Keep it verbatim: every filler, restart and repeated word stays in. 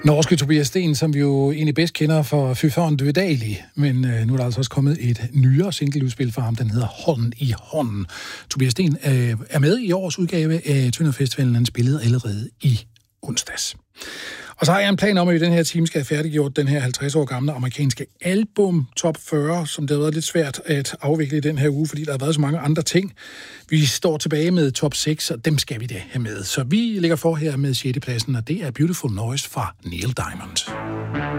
Norske Tobias Sten, som vi jo egentlig bedst kender for Fy faen du er dejlig, men øh, nu er der altså også kommet et nyere singleudspil fra ham, den hedder Hånden i hånden. Tobias Sten øh, er med i årets udgave af Tønder Festivalen, han spillede allerede i onsdags. Og så har jeg en plan om, at i den her time skal have færdiggjort den her halvtreds år gamle amerikanske album Top fyrre, som det har været lidt svært at afvikle i den her uge, fordi der har været så mange andre ting. Vi står tilbage med top seks, og dem skal vi da have med. Så vi ligger for her med sjette pladsen, og det er Beautiful Noise fra Neil Diamond.